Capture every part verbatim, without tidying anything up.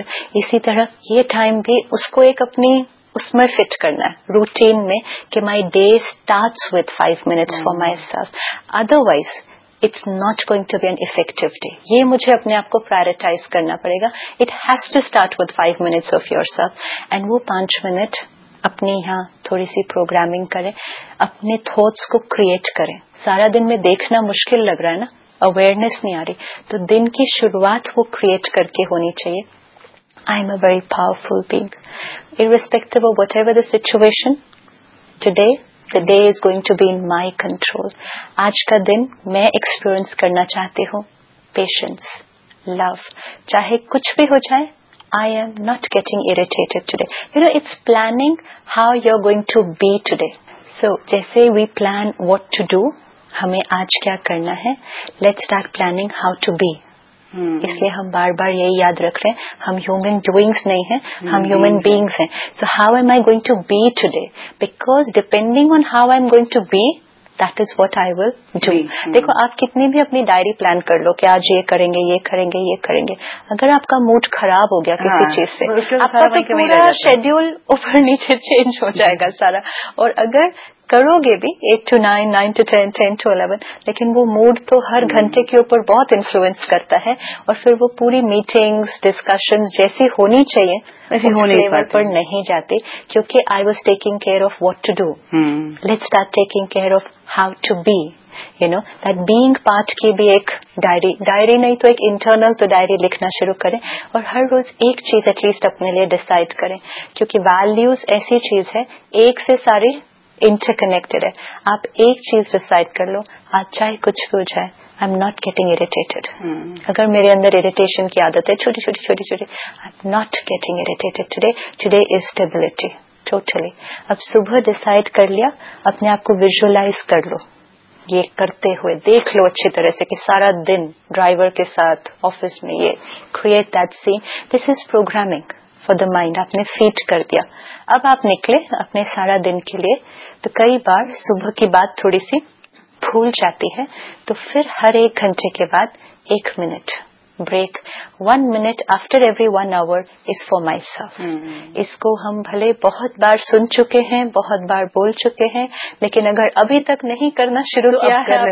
इसी तरह ये टाइम भी उसको एक अपनी उसमें फिट करना है रूटीन में कि my day starts with five minutes for my self, otherwise it's not going to be an effective day. ये मुझे अपने आप को प्रायोरिटाइज करना पड़ेगा. It has to start with five minutes of your self and वो पांच मिनट अपनी यहाँ थोड़ी सी प्रोग्रामिंग करें, अपने थॉट्स को क्रिएट करें. सारा दिन में देखना मुश्किल लग रहा है ना, अवेयरनेस नहीं आ रही, तो दिन की शुरुआत वो क्रिएट करके होनी चाहिए. I am a very powerful being, irrespective of whatever the situation today, the day is going to be in my control. आज का दिन मैं एक्सपीरियंस करना चाहती हूँ पेशेंस, लव, चाहे कुछ भी हो जाए. I am not getting irritated today. You know, it's planning how you're going to be today. So, जैसे we plan what to do, हमें आज क्या करना है, let's start planning how to be. hmm. इसलिए हम बार बार यही याद रख रहे हैं, हम ह्यूमन डूइंग्स नहीं हैं, hmm. हम ह्यूमन बीइंग्स हैं. So, how am I going to be today? Because depending on how I'm going to be, that is what I will do. hmm. देखो, आप कितनी भी अपनी डायरी प्लान कर लो कि आज ये करेंगे, ये करेंगे, ये करेंगे, अगर आपका मूड खराब हो गया किसी हाँ, चीज से, आपका तो पूरा शेड्यूल ऊपर नीचे चेंज हो जाएगा सारा. और अगर करोगे भी eight to nine, nine to ten, ten to eleven, लेकिन वो मूड तो हर घंटे के ऊपर बहुत इन्फ्लुएंस करता है, और फिर वो पूरी मीटिंग्स, डिस्कशंस जैसी होनी चाहिए वैसी होने लेवल पर नहीं जाती, क्योंकि I was taking care of what to do. Let's start taking care of how to be. You know, that being part की भी एक डायरी, डायरी नहीं तो एक इंटरनल तो डायरी लिखना शुरू करें, और हर रोज एक चीज एटलीस्ट अपने लिए डिसाइड करें, क्योंकि वैल्यूज ऐसी चीज है, एक से सारी इंटरकनेक्टेड है. आप एक चीज डिसाइड कर लो, आज चाहे कुछ भी हो जाए, I am not getting irritated. अगर मेरे अंदर इरिटेशन की आदत है छोटी छोटी छोटी छोटी, I am not getting irritated today. Today is stability totally. अब सुबह डिसाइड कर लिया, अपने आप को विजुअलाइज कर लो, ये करते हुए देख लो अच्छी तरह से कि सारा दिन ड्राइवर के साथ ऑफिस में, ये create that scene. This is programming for the mind. आपने फीड कर दिया. अब आप निकले अपने सारा दिन के लिए, तो कई बार सुबह की बात थोड़ी सी भूल जाती है, तो फिर हर एक घंटे के बाद एक minute break, one minute after every one hour is for my self. इसको हम भले बहुत बार सुन चुके हैं, बहुत बार बोल चुके हैं, लेकिन अगर अभी तक नहीं करना शुरू तो किया है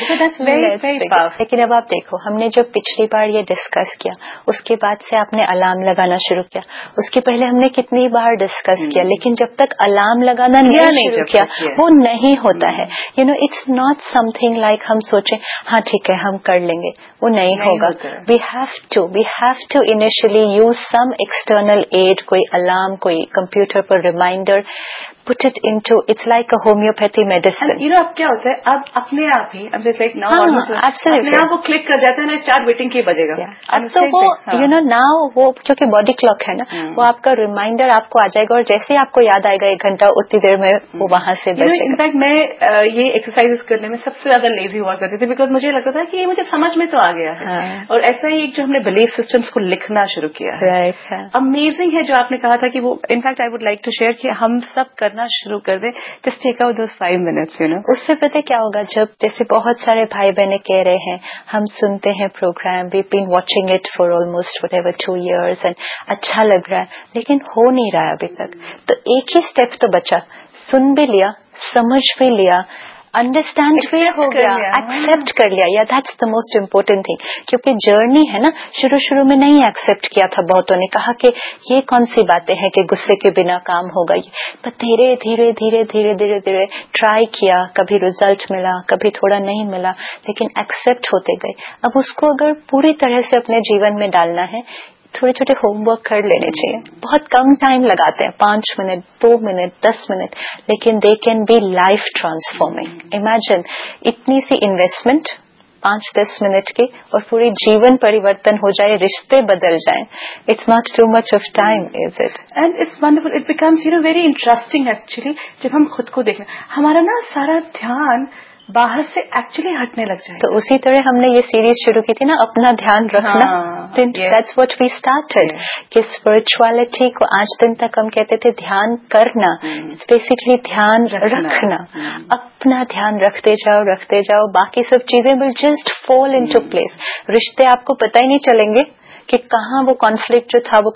आपने, लेकिन अब आप देखो, हमने जब पिछली बार ये डिस्कस किया, उसके बाद से आपने अलार्म लगाना शुरू किया. उसके पहले हमने कितनी बार डिस्कस किया, लेकिन जब तक अलार्म लगाना नहीं शुरू किया, वो नहीं होता है. You know, it's not something like हम सोचें हाँ ठीक है हम कर लेंगे, वो नहीं होगा. We have to, we have to initially use some external aid, कोई अलार्म, कोई कंप्यूटर पर reminder, put it into, it's like a homeopathy medicine. And you know, अब क्या होता है, अब अपने आप ही, अब जैसे now हाँ, almost अपने आप वो क्लिक कर जाता है ना, स्टार्ट वेटिंग की बजेगा. अब तो वो you know now वो क्योंकि बॉडी क्लॉक है ना, वो आपका रिमाइंडर आपको आ जाएगा, और जैसे ही आपको याद आएगा एक घंटा, उतनी देर में वो वहां से बजेगा. इनफैक्ट मैं ये एक्सरसाइजेस करने में सबसे ज्यादा लेजी हुआ करती थी, बिकॉज मुझे लगता था कि ये मुझे समझ में तो आ गया है. और ऐसा ही एक जो हमने बिलीफ सिस्टम्स को लिखना शुरू किया है, अमेजिंग है जो आपने कहा था कि वो, in fact I would like to share कि हम सब करना शुरू कर दें. Just take out those five minutes, you know. उससे पता क्या होगा, जब जैसे बहुत सारे भाई बहने कह रहे हैं, हम सुनते हैं programme, we've been watching it for almost whatever two years and अच्छा लग रहा है, लेकिन हो नहीं रहा है अभी तक. तो एक ही स्टेप तो बचा, सुन भी लिया, समझ भी लिया, अंडरस्टैंड भी हो गया, एक्सेप्ट कर लिया. या that's the most important thing, क्योंकि जर्नी है ना, शुरू शुरू में नहीं एक्सेप्ट किया था. बहुतों ने कहा कि ये कौन सी बातें हैं कि गुस्से के बिना काम होगा, पर धीरे धीरे धीरे धीरे धीरे धीरे ट्राई किया, कभी रिजल्ट मिला, कभी थोड़ा नहीं मिला, लेकिन एक्सेप्ट होते गए. अब उसको अगर पूरी तरह से अपने जीवन में डालना है, थोड़े छोटे होमवर्क कर लेने चाहिए. बहुत कम टाइम लगाते हैं, पांच मिनट, दो मिनट, दस मिनट, लेकिन they can be life transforming. Imagine इतनी सी इन्वेस्टमेंट पांच दस मिनट की, और पूरी जीवन परिवर्तन हो जाए, रिश्ते बदल जाएं. It's not too much of time, is it? And it's wonderful. It becomes you know very interesting actually, जब हम खुद को देखें, हमारा ना सारा ध्यान बाहर से एक्चुअली हटने लग जाए. तो उसी तरह हमने ये सीरीज शुरू की थी ना, अपना ध्यान रखना. दैट्स व्हाट वी स्टार्टेड, कि स्पिरिचुअलिटी को आज दिन तक हम कहते थे ध्यान करना, इट्स बेसिकली ध्यान रखना. रखना. अपना ध्यान रखते जाओ रखते जाओ, बाकी सब चीजें will just fall into place. रिश्ते आपको पता ही नहीं चलेंगे कि कहाँ वो कॉन्फ्लिक्ट जो था वो